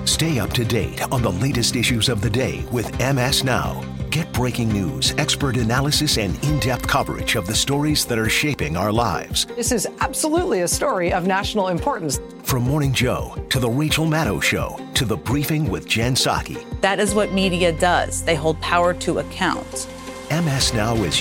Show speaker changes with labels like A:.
A: Stay up to date on the latest issues of the day with MS Now. Get breaking news, expert analysis, and in-depth coverage of the stories that are shaping our lives.
B: This is absolutely a story of national importance.
A: From Morning Joe to The Rachel Maddow Show to The Briefing with Jen Psaki.
C: That is what media does. They hold power to account.
A: MS Now is